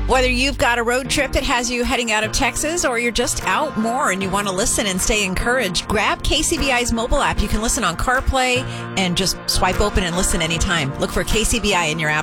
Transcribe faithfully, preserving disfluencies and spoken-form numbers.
Whether you've got a road trip that has you heading out of Texas or you're just out more and you want to listen and stay encouraged, grab K C B I's mobile app. You can listen on CarPlay and just swipe open and listen anytime. Look for K C B I in your app.